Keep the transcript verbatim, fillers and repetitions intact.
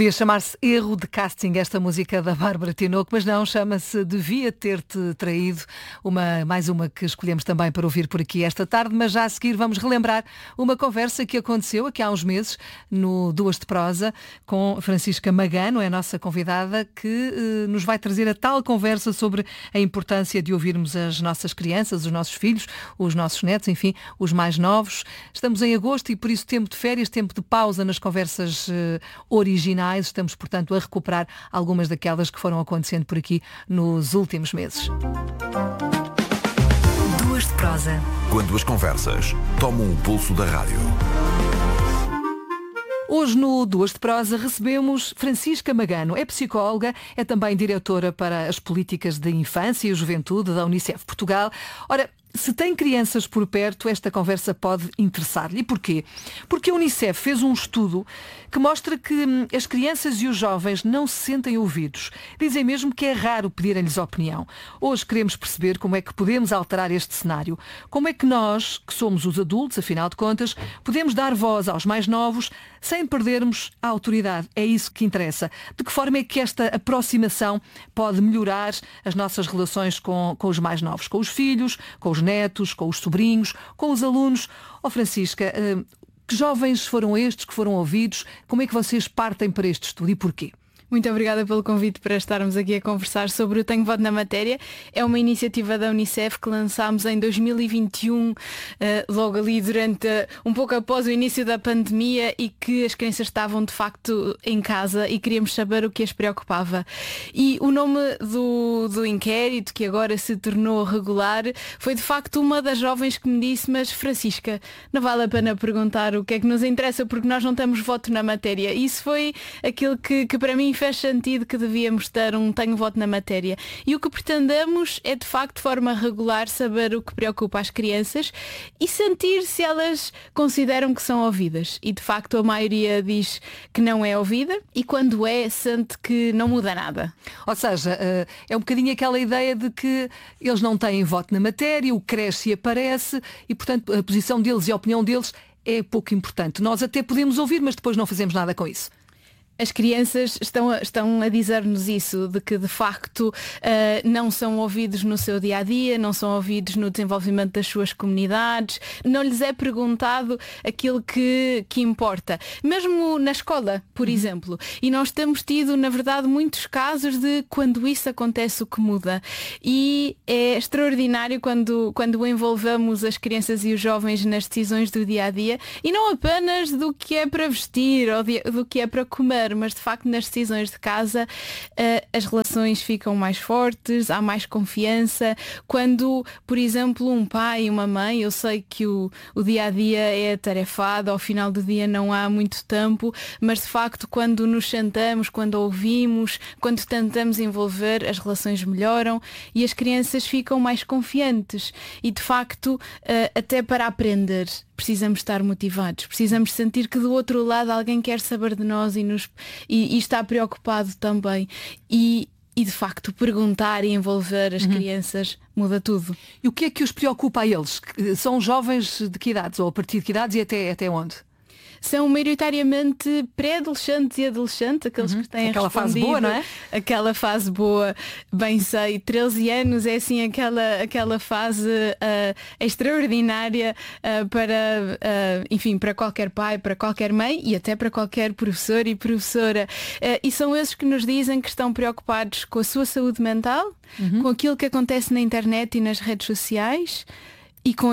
Podia chamar-se Erro de Casting, esta música da Bárbara Tinoco, mas não, chama-se Devia Ter-te Traído, uma, mais uma que escolhemos também para ouvir por aqui esta tarde, mas já a seguir vamos relembrar uma conversa que aconteceu aqui há uns meses no Duas de Prosa com Francisca Magano, é a nossa convidada, que eh, nos vai trazer a tal conversa sobre a importância de ouvirmos as nossas crianças, os nossos filhos, os nossos netos, enfim, os mais novos. Estamos em agosto e por isso tempo de férias, tempo de pausa nas conversas eh, originais. Estamos, portanto, a recuperar algumas daquelas que foram acontecendo por aqui nos últimos meses. Duas de Prosa. Quando as conversas tomam o pulso da rádio. Hoje no Duas de Prosa recebemos Francisca Magano. É psicóloga, é também diretora para as políticas de infância e juventude da Unicef Portugal. Ora, se tem crianças por perto, esta conversa pode interessar-lhe. E porquê? Porque a Unicef fez um estudo que mostra que hum, as crianças e os jovens não se sentem ouvidos. Dizem mesmo que é raro pedirem-lhes opinião. Hoje queremos perceber como é que podemos alterar este cenário. Como é que nós, que somos os adultos, afinal de contas, podemos dar voz aos mais novos sem perdermos a autoridade. É isso que interessa. De que forma é que esta aproximação pode melhorar as nossas relações com, com os mais novos, com os filhos, com os netos, com os sobrinhos, com os alunos? Ó Francisca, que jovens foram estes que foram ouvidos? Como é que vocês partem para este estudo e porquê? Muito obrigada pelo convite para estarmos aqui a conversar sobre o Tenho Voto na Matéria. É uma iniciativa da Unicef que lançámos em dois mil e vinte e um, uh, logo ali durante, uh, um pouco após o início da pandemia, e que as crianças estavam de facto em casa e queríamos saber o que as preocupava. E o nome do, do inquérito, que agora se tornou regular, foi de facto uma das jovens que me disse: mas Francisca, não vale a pena perguntar o que é que nos interessa porque nós não temos voto na matéria. Isso foi aquilo que, que para mim faz sentido, que devíamos ter um tenho voto na matéria. E o que pretendemos é de facto de forma regular saber o que preocupa as crianças e sentir se elas consideram que são ouvidas. E de facto a maioria diz que não é ouvida, e quando é, sente que não muda nada. Ou seja, é um bocadinho aquela ideia de que eles não têm voto na matéria, o cresce e aparece, e portanto a posição deles e a opinião deles é pouco importante. Nós até podemos ouvir, mas depois não fazemos nada com isso. As crianças estão a, estão a dizer-nos isso, de que de facto uh, não são ouvidos no seu dia-a-dia, não são ouvidos no desenvolvimento das suas comunidades, não lhes é perguntado aquilo que, que importa. Mesmo na escola, por uhum. exemplo. E nós temos tido, na verdade, muitos casos de quando isso acontece, o que muda. E é extraordinário quando, quando envolvemos as crianças e os jovens nas decisões do dia-a-dia, e não apenas do que é para vestir ou de, do que é para comer, mas de facto nas decisões de casa uh, as relações ficam mais fortes, há mais confiança. Quando, por exemplo, um pai e uma mãe, eu sei que o, o dia-a-dia é atarefado, ao final do dia não há muito tempo, mas de facto quando nos sentamos, quando ouvimos, quando tentamos envolver, as relações melhoram e as crianças ficam mais confiantes. E de facto, uh, até para aprender, precisamos estar motivados, precisamos sentir que do outro lado alguém quer saber de nós e, nos, e, e está preocupado também. E, e de facto perguntar e envolver as uhum. crianças muda tudo. E o que é que os preocupa a eles? São jovens de que idades? Ou a partir de que idades e até, até onde? São maioritariamente pré-adolescentes e adolescentes, aqueles uhum. que têm aquela fase boa, não é? Aquela fase boa, bem sei, treze anos é assim aquela, aquela fase uh, extraordinária uh, para, uh, enfim, para qualquer pai, para qualquer mãe e até para qualquer professor e professora. Uh, e são esses que nos dizem que estão preocupados com a sua saúde mental, uhum. com aquilo que acontece na internet e nas redes sociais e com